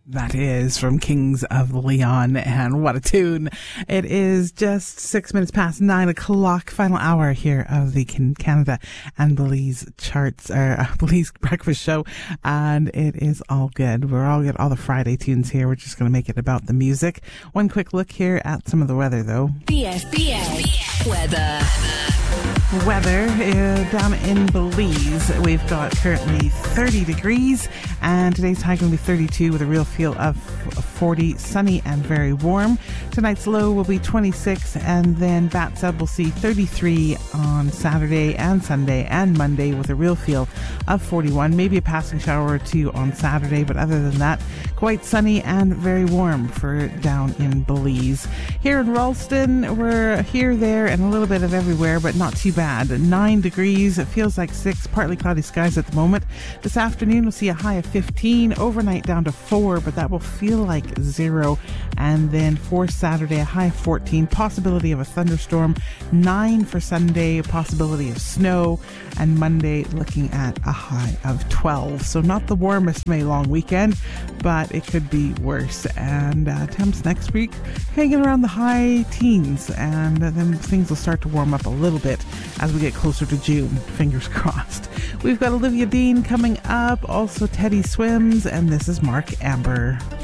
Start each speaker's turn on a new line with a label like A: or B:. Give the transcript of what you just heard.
A: That is from Kings of Leon, and what a tune. It is just 6 minutes past 9 o'clock, final hour here of the Canada and Belize charts, or Belize breakfast show, and it is all good. We're all good, all the Friday tunes here. We're just going to make it about the music. One quick look here at some of the weather, though.
B: BFBA weather.
A: Weather down in Belize, we've got currently 30 degrees, and today's high going to be 32 with a real feel of 40, sunny and very warm. Tonight's low will be 26, and then Bat Sub will see 33 on Saturday and Sunday and Monday with a real feel of 41. Maybe a passing shower or two on Saturday, but other than that, quite sunny and very warm for down in Belize. Here in Ralston, we're here, there, and a little bit of everywhere, but not too bad. 9 degrees. It feels like 6. Partly cloudy skies at the moment. This afternoon we'll see a high of 15. Overnight down to 4, but that will feel like 0. And then for Saturday, a high of 14. Possibility of a thunderstorm. 9 for Sunday. Possibility of snow. And Monday looking at a high of 12. So not the warmest May long weekend, but it could be worse. And temps next week hanging around the high teens, and then things will start to warm up a little bit as we get closer to June. Fingers crossed. We've got Olivia Dean coming up, also Teddy Swims, and this is Mark Amber.